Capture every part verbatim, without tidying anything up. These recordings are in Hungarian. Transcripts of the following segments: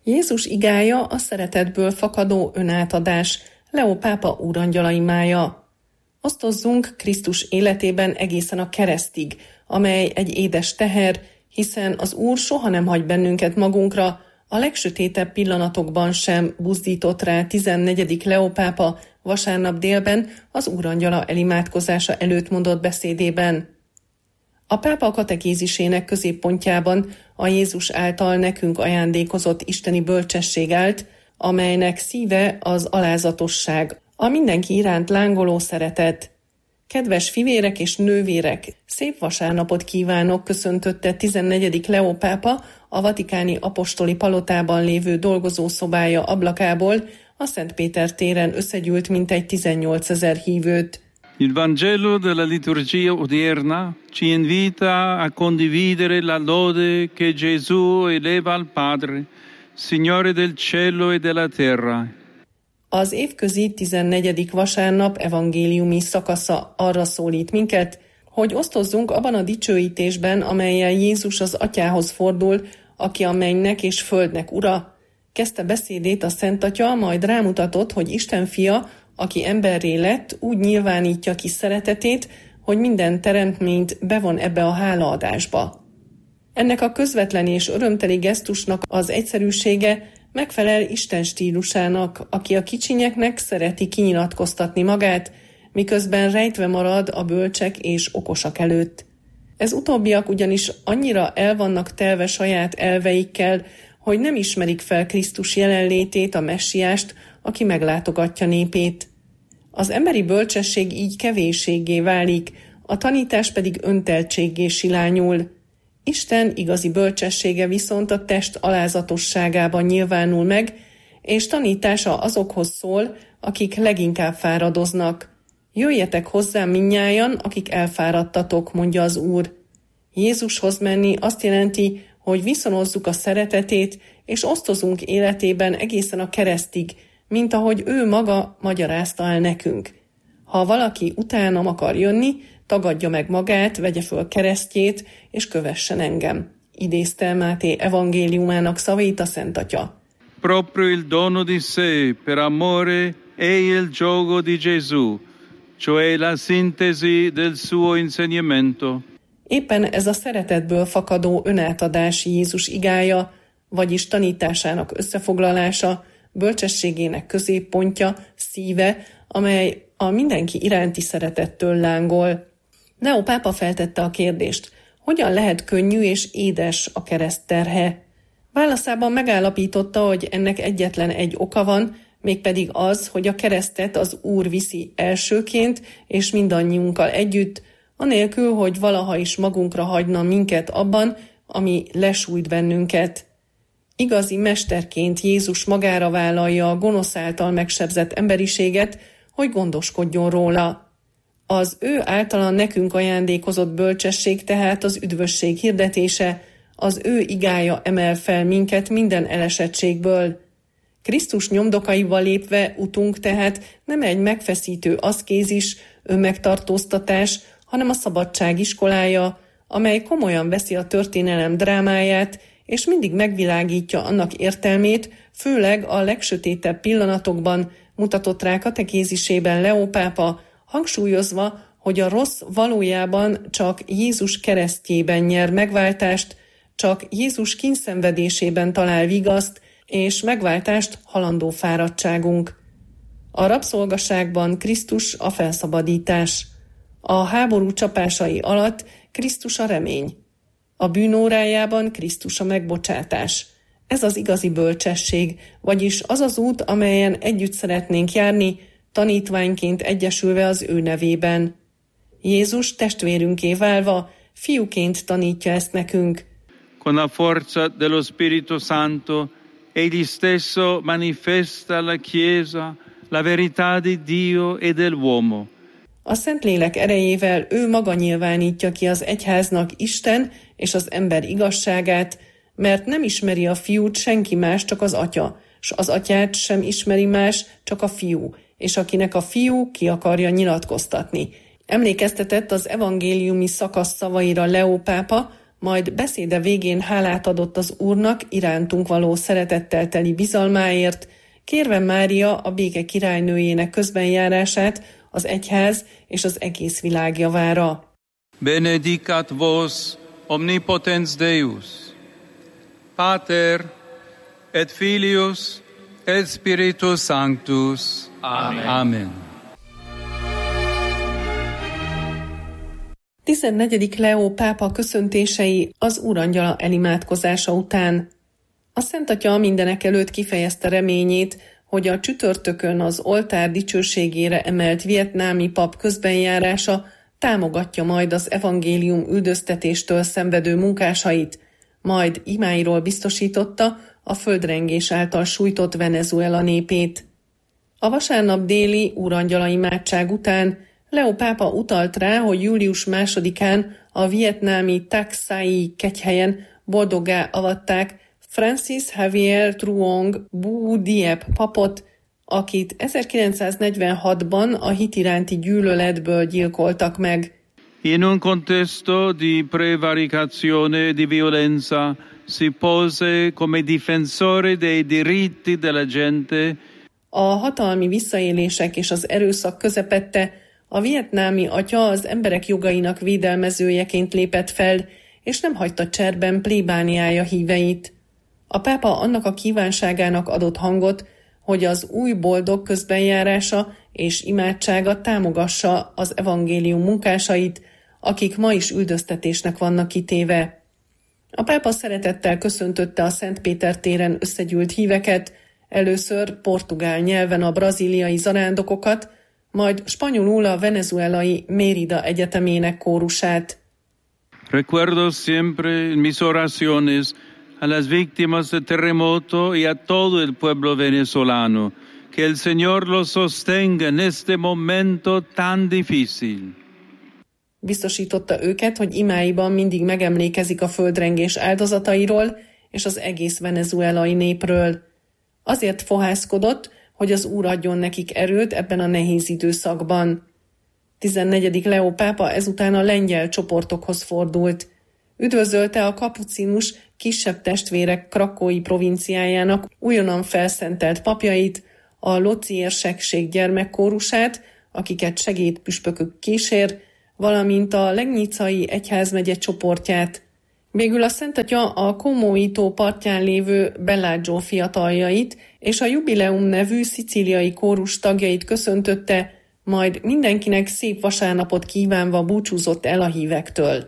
Jézus igája a szeretetből fakadó önátadás, Leó pápa úrangyala imája. Osztozzunk Krisztus életében egészen a keresztig, amely egy édes teher, hiszen az Úr soha nem hagy bennünket magunkra, a legsötétebb pillanatokban sem buzdított rá tizennegyedik Leó pápa vasárnap délben az úrangyala elimádkozása előtt mondott beszédében. A pápa katekézisének középpontjában a Jézus által nekünk ajándékozott isteni bölcsesség állt, amelynek szíve az alázatosság, a mindenki iránt lángoló szeretet. Kedves fivérek és nővérek, szép vasárnapot kívánok, köszöntötte tizennegyedik Leó pápa a vatikáni apostoli palotában lévő dolgozószobája ablakából a Szent Péter téren összegyűlt mintegy tizennyolcezer hívőt. Il Vangelo della liturgia odierna ci invita a condividere la lode che Gesù eleva al Padre, Signore del cielo e della terra. Az évközi tizennegyedik vasárnap evangéliumi szakasza arra szólít minket, hogy osztozzunk abban a dicsőítésben, amellyel Jézus az Atyához fordul, aki a mennynek és földnek ura. Kezdte beszédét a Szent Atya, majd rámutatott, hogy Isten fia, aki emberré lett, úgy nyilvánítja ki szeretetét, hogy minden teremtményt bevon ebbe a hálaadásba. Ennek a közvetlen és örömteli gesztusnak az egyszerűsége megfelel Isten stílusának, aki a kicsinyeknek szereti kinyilatkoztatni magát, miközben rejtve marad a bölcsek és okosak előtt. Ez utóbbiak ugyanis annyira el vannak telve saját elveikkel, hogy nem ismerik fel Krisztus jelenlétét, a messiást, aki meglátogatja népét. Az emberi bölcsesség így kevésséggé válik, a tanítás pedig önteltséggé silányul. Isten igazi bölcsessége viszont a test alázatosságában nyilvánul meg, és tanítása azokhoz szól, akik leginkább fáradoznak. Jöjjetek hozzám mindnyájan, akik elfáradtatok, mondja az Úr. Jézushoz menni azt jelenti, hogy viszonozzuk a szeretetét, és osztozunk életében egészen a keresztig, mint ahogy ő maga magyarázta el nekünk. Ha valaki utánam akar jönni, tagadja meg magát, vegye föl keresztjét, és kövessen engem. Idézte Máté evangéliumának szavait a Szent Atya. Proprio il dono di sé per amore è il giogo di Gesù, cioè la sintesi del suo insegnamento. Éppen ez a szeretetből fakadó önátadás Jézus igája, vagyis tanításának összefoglalása, bölcsességének középpontja, szíve, amely a mindenki iránti szeretettől lángol. Leó pápa feltette a kérdést, hogyan lehet könnyű és édes a kereszt terhe? Válaszában megállapította, hogy ennek egyetlen egy oka van, mégpedig az, hogy a keresztet az Úr viszi elsőként, és mindannyiunkkal együtt, anélkül, hogy valaha is magunkra hagyna minket abban, ami lesújt bennünket. Igazi mesterként Jézus magára vállalja a gonosz által megsebzett emberiséget, hogy gondoskodjon róla. Az ő általa nekünk ajándékozott bölcsesség tehát az üdvösség hirdetése, az ő igája emel fel minket minden elesettségből. Krisztus nyomdokaival lépve utunk tehát nem egy megfeszítő aszkézis, önmegtartóztatás, hanem a szabadság iskolája, amely komolyan veszi a történelem drámáját, és mindig megvilágítja annak értelmét, főleg a legsötétebb pillanatokban, mutatott rá katekézisében Leó pápa, hangsúlyozva, hogy a rossz valójában csak Jézus keresztjében nyer megváltást, csak Jézus kínszenvedésében talál vigaszt, és megváltást halandó fáradtságunk. A rabszolgaságban Krisztus a felszabadítás. A háború csapásai alatt Krisztus a remény. A bűnórájában Krisztus a megbocsátás. Ez az igazi bölcsesség, vagyis az az út, amelyen együtt szeretnénk járni, tanítványként egyesülve az ő nevében. Jézus testvérünké válva, fiúként tanítja ezt nekünk. Con la forza dello Spirito Santo, egli stesso manifesta alla Chiesa la verità di Dio e dell'uomo. A Szentlélek erejével ő maga nyilvánítja ki az egyháznak Isten és az ember igazságát, mert nem ismeri a fiút senki más, csak az atya, s az atyát sem ismeri más, csak a fiú, és akinek a fiú ki akarja nyilatkoztatni. Emlékeztetett az evangéliumi szakasz szavaira Leó pápa, majd beszéde végén hálát adott az Úrnak irántunk való szeretettel teli bizalmáért, kérve Mária a béke királynőjének közbenjárását az egyház és az egész világ javára. Benedicat vos omnipotens Deus, Pater et Filius et Spiritus Sanctus. Amen. Amen. tizennegyedik Leó pápa köszöntései az Úrangyala elimádkozása után. A Szent Atya mindenek előtt kifejezte reményét, hogy a csütörtökön az oltár dicsőségére emelt vietnámi pap közbenjárása támogatja majd az evangélium üldöztetéstől szenvedő munkásait, majd imáiról biztosította a földrengés által sújtott Venezuela népét. A vasárnap déli úrangyala imádság után Leó pápa utalt rá, hogy július másodikán a vietnámi Tak Sai kegyhelyen boldoggá avatták Francis Xavier Truong Bu Diep papot, akit ezerkilencszáznegyvenhatban a hit iránti gyűlöletből gyilkoltak meg. In un contesto di prevaricazione e di violenza si pose come difensore dei diritti della gente. A hatalmi visszaélések és az erőszak közepette a vietnámi atya az emberek jogainak védelmezőjeként lépett fel, és nem hagyta cserben plébániája híveit. A pápa annak a kívánságának adott hangot, hogy az új boldog közbenjárása és imádsága támogassa az evangélium munkásait, akik ma is üldöztetésnek vannak kitéve. A pápa szeretettel köszöntötte a Szent Péter téren összegyűlt híveket, először portugál nyelven a brazíliai zarándokokat, majd spanyolul a venezuelai Mérida egyetemének kórusát. Recuerdo siempre en mis oraciones a las víctimas del terremoto y a todo el pueblo venezolano, que el Señor los sostenga en este momento tan difícil. Biztosította őket, hogy imáiban mindig megemlékezik a földrengés áldozatairól és az egész venezuelai népről. Azért fohászkodott, hogy az Úr adjon nekik erőt ebben a nehéz időszakban. tizennegyedik Leó pápa ezután a lengyel csoportokhoz fordult. Üdvözölte a kapucinus kisebb testvérek krakói provinciájának újonnan felszentelt papjait, a Loci érsekség gyermekkórusát, akiket segédpüspökök kísér, valamint a Legnicai egyházmegye csoportját. Végül a Szent Atya a Comói tó partján lévő Bellagio fiataljait és a Jubileum nevű szicíliai kórus tagjait köszöntötte, majd mindenkinek szép vasárnapot kívánva búcsúzott el a hívektől.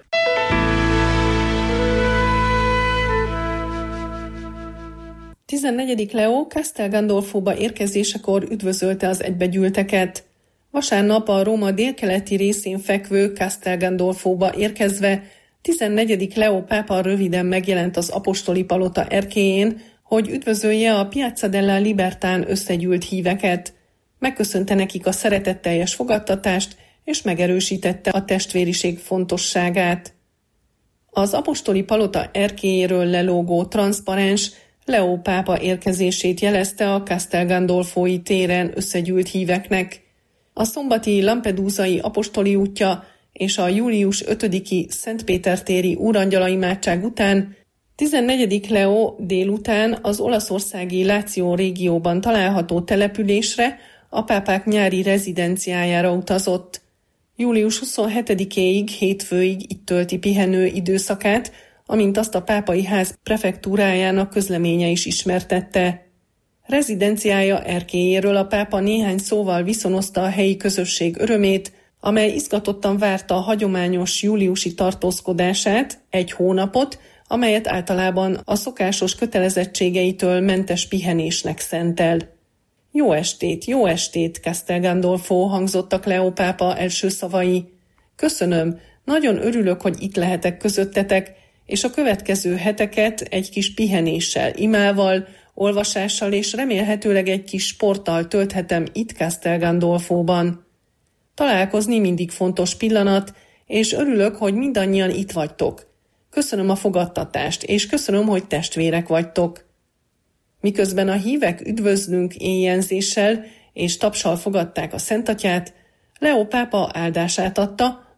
tizennegyedik Leó Castel Gandolfóba érkezésekor üdvözölte az egybegyűlteket. Vasárnap a Róma délkeleti részén fekvő Castel Gandolfóba érkezve tizennegyedik Leó pápa röviden megjelent az apostoli palota erkélyén, hogy üdvözölje a Piazza della Libertán összegyűlt híveket. Megköszönte nekik a szeretetteljes fogadtatást, és megerősítette a testvériség fontosságát. Az apostoli palota erkélyéről lelógó transzparens Leó pápa érkezését jelezte a Castel Gandolfói téren összegyűlt híveknek. A szombati Lampedusai apostoli útja és a július ötödiki Szent Péter téri úrangyala imádság után tizennegyedik Leó délután az olaszországi Láció régióban található településre, a pápák nyári rezidenciájára utazott. július huszonhetedikéig, hétfőig itt tölti pihenő időszakát, amint azt a pápai ház prefektúrájának közleménye is ismertette. Rezidenciája erkélyéről a pápa néhány szóval viszonozta a helyi közösség örömét, amely izgatottan várta a hagyományos júliusi tartózkodását, egy hónapot, amelyet általában a szokásos kötelezettségeitől mentes pihenésnek szentel. Jó estét, jó estét, Castel Gandolfo, hangzottak Leó pápa első szavai. Köszönöm, nagyon örülök, hogy itt lehetek közöttetek, és a következő heteket egy kis pihenéssel, imával, olvasással és remélhetőleg egy kis sporttal tölthetem itt Castel Gandolfóban. Találkozni mindig fontos pillanat, és örülök, hogy mindannyian itt vagytok. Köszönöm a fogadtatást, és köszönöm, hogy testvérek vagytok. Miközben a hívek üdvözlünk éjjenzéssel és tapssal fogadták a Szent Atyát, Leó pápa áldását adta,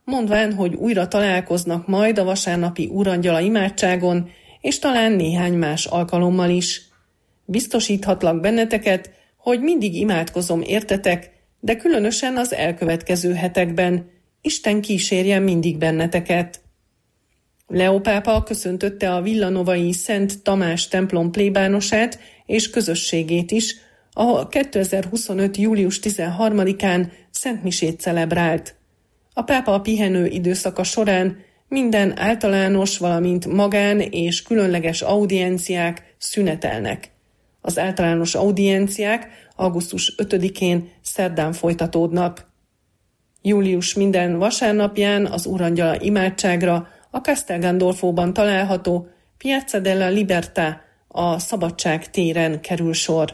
mondván, hogy újra találkoznak majd a vasárnapi úrangyala imádságon, és talán néhány más alkalommal is. Biztosíthatlak benneteket, hogy mindig imádkozom értetek, de különösen az elkövetkező hetekben. Isten kísérjen mindig benneteket. Leó pápa köszöntötte a villanovai Szent Tamás templom plébánosát és közösségét is, ahol kétezer-huszonöt. július tizenharmadikán szentmisét celebrált. A pápa a pihenő időszaka során minden általános, valamint magán és különleges audienciák szünetelnek. Az általános audienciák augusztus ötödikén szerdán folytatódnak. Július minden vasárnapján az úrangyala imádságra a Castel Gandolfóban található Piazza della Libertà, a Szabadság téren kerül sor.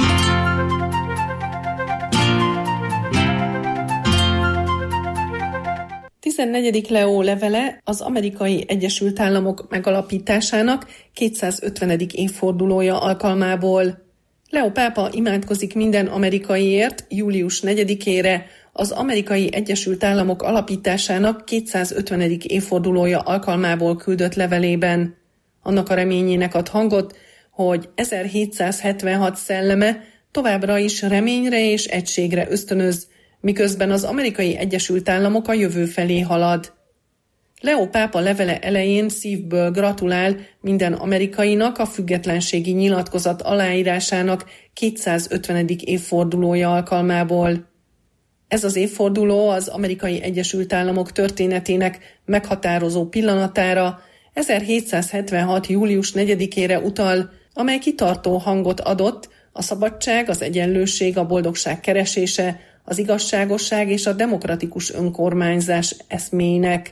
tizennegyedik Leó levele az Amerikai Egyesült Államok megalapításának kétszázötvenedik évfordulója alkalmából. Leó pápa imádkozik minden amerikaiért július negyedikére, az Amerikai Egyesült Államok alapításának kétszázötvenedik évfordulója alkalmából küldött levelében. Annak a reményének ad hangot, hogy ezerhétszázhetvenhat szelleme továbbra is reményre és egységre ösztönöz, miközben az Amerikai Egyesült Államok a jövő felé halad. Leó pápa levele elején szívből gratulál minden amerikainak a függetlenségi nyilatkozat aláírásának kétszázötvenedik évfordulója alkalmából. Ez az évforduló az Amerikai Egyesült Államok történetének meghatározó pillanatára, ezerhétszázhetvenhat. július negyedikére utal, amely kitartó hangot adott a szabadság, az egyenlőség, a boldogság keresése, az igazságosság és a demokratikus önkormányzás eszméinek.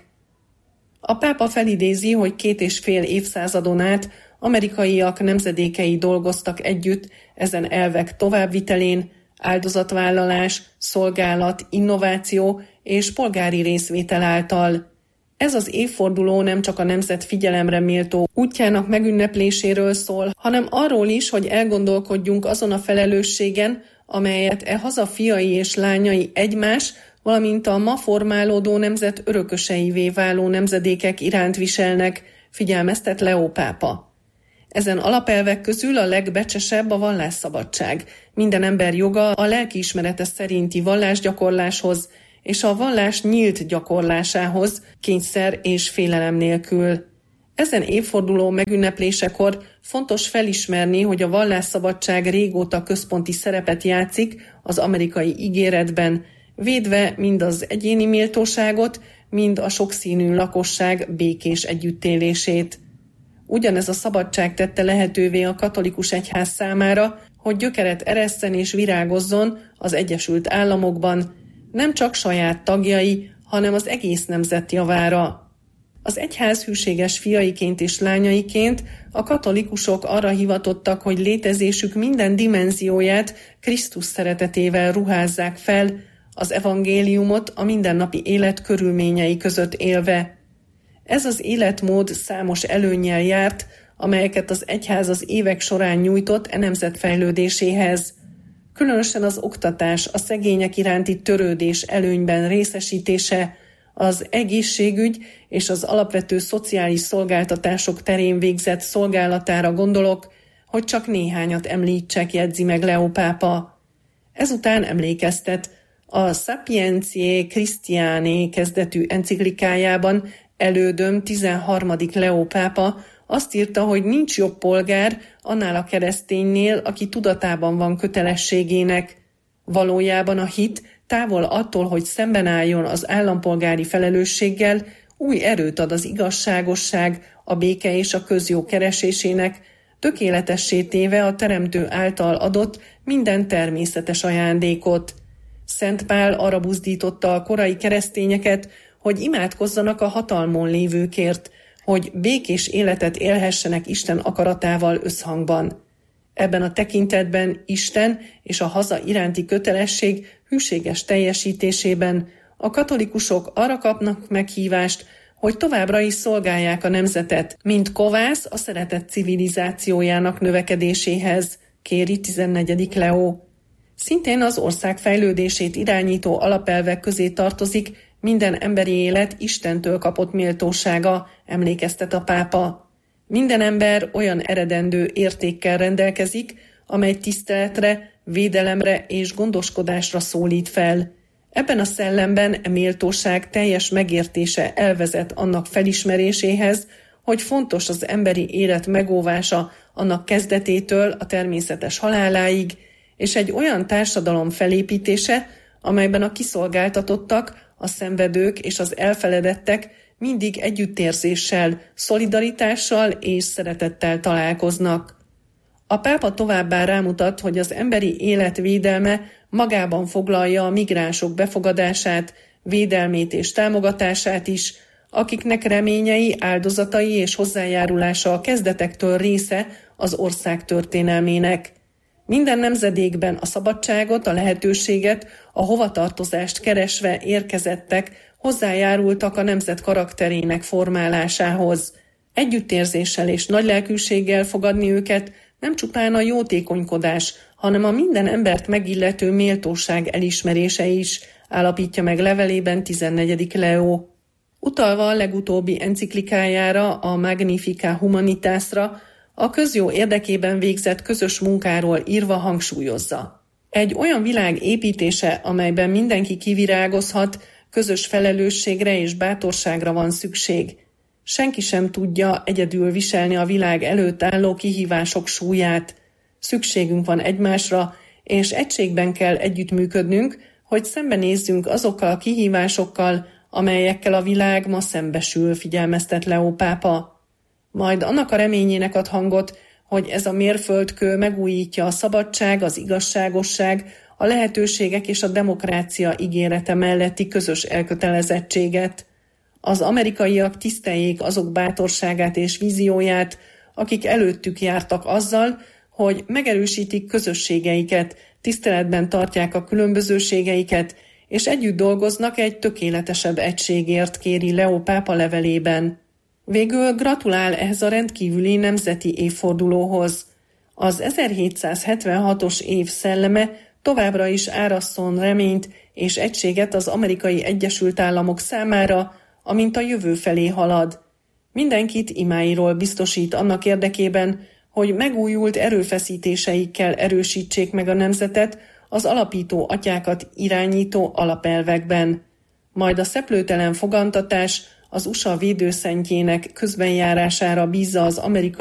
A pápa felidézi, hogy két és fél évszázadon át amerikaiak nemzedékei dolgoztak együtt ezen elvek továbbvitelén, áldozatvállalás, szolgálat, innováció és polgári részvétel által. Ez az évforduló nem csak a nemzet figyelemre méltó útjának megünnepléséről szól, hanem arról is, hogy elgondolkodjunk azon a felelősségen, amelyet e haza fiai és lányai egymás, valamint a ma formálódó nemzet örököseivé váló nemzedékek iránt viselnek, figyelmeztet Leó pápa. Ezen alapelvek közül a legbecsesebb a vallásszabadság, minden ember joga a lelkiismerete szerinti vallásgyakorláshoz és a vallás nyílt gyakorlásához, kényszer és félelem nélkül. Ezen évforduló megünneplésekor fontos felismerni, hogy a vallásszabadság régóta központi szerepet játszik az amerikai ígéretben, védve mind az egyéni méltóságot, mind a sokszínű lakosság békés együttélését. Ugyanez a szabadság tette lehetővé a katolikus egyház számára, hogy gyökeret eresszen és virágozzon az Egyesült Államokban, nem csak saját tagjai, hanem az egész nemzet javára. Az egyház hűséges fiaiként és lányaiként a katolikusok arra hivatottak, hogy létezésük minden dimenzióját Krisztus szeretetével ruházzák fel, az evangéliumot a mindennapi élet körülményei között élve. Ez az életmód számos előnnyel járt, amelyeket az egyház az évek során nyújtott e nemzet fejlődéséhez. Különösen az oktatás, a szegények iránti törődés előnyben részesítése, az egészségügy és az alapvető szociális szolgáltatások terén végzett szolgálatára gondolok, hogy csak néhányat említsek, jegyzi meg Leó pápa. Ezután emlékeztet, a Sapientiae Christianae kezdetű enciklikájában elődöm tizenharmadik Leó pápa azt írta, hogy nincs jobb polgár annál a kereszténynél, aki tudatában van kötelességének. Valójában a hit távol attól, hogy szemben álljon az állampolgári felelősséggel, új erőt ad az igazságosság, a béke és a közjó keresésének, tökéletessé téve a Teremtő által adott minden természetes ajándékot. Szent Pál arra buzdította a korai keresztényeket, hogy imádkozzanak a hatalmon lévőkért, hogy békés életet élhessenek Isten akaratával összhangban. Ebben a tekintetben Isten és a haza iránti kötelesség hűséges teljesítésében a katolikusok arra kapnak meghívást, hogy továbbra is szolgálják a nemzetet, mint kovász a szeretet civilizációjának növekedéséhez, kéri tizennegyedik Leó. Szintén az ország fejlődését irányító alapelvek közé tartozik Minden emberi élet Istentől kapott méltósága, emlékeztet a pápa. Minden ember olyan eredendő értékkel rendelkezik, amely tiszteletre, védelemre és gondoskodásra szólít fel. Ebben a szellemben e méltóság teljes megértése elvezet annak felismeréséhez, hogy fontos az emberi élet megóvása annak kezdetétől a természetes haláláig, és egy olyan társadalom felépítése, amelyben a kiszolgáltatottak, a szenvedők és az elfeledettek mindig együttérzéssel, szolidaritással és szeretettel találkoznak. A pápa továbbá rámutat, hogy az emberi élet védelme magában foglalja a migránsok befogadását, védelmét és támogatását is, akiknek reményei, áldozatai és hozzájárulása a kezdetektől része az ország történelmének. Minden nemzedékben a szabadságot, a lehetőséget, a hovatartozást keresve érkezettek hozzájárultak a nemzet karakterének formálásához. Együttérzéssel és nagylelkűséggel fogadni őket nem csupán a jótékonykodás, hanem a minden embert megillető méltóság elismerése is, állapítja meg levelében tizennegyedik Leó. Utalva a legutóbbi enciklikájára, a Magnificat Humanitasra, a közjó érdekében végzett közös munkáról írva hangsúlyozza. Egy olyan világ építése, amelyben mindenki kivirágozhat, közös felelősségre és bátorságra van szükség. Senki sem tudja egyedül viselni a világ előtt álló kihívások súlyát. Szükségünk van egymásra, és egységben kell együttműködnünk, hogy szembenézzünk azokkal a kihívásokkal, amelyekkel a világ ma szembesül, figyelmeztet Leó pápa. Majd annak a reményének ad hangot, hogy ez a mérföldkő megújítja a szabadság, az igazságosság, a lehetőségek és a demokrácia ígérete melletti közös elkötelezettséget. Az amerikaiak tiszteljék azok bátorságát és vízióját, akik előttük jártak azzal, hogy megerősítik közösségeiket, tiszteletben tartják a különbözőségeiket, és együtt dolgoznak egy tökéletesebb egységért, kéri Leó pápa levelében. Végül gratulál ehhez a rendkívüli nemzeti évfordulóhoz. Az ezerhétszázhetvenhatos év szelleme továbbra is árasszon reményt és egységet az Amerikai Egyesült Államok számára, amint a jövő felé halad. Mindenkit imáiról biztosít annak érdekében, hogy megújult erőfeszítéseikkel erősítsék meg a nemzetet az alapító atyákat irányító alapelvekben. Majd a szeplőtelen fogantatás az u es á védőszentjének közbenjárására bízza az amerikai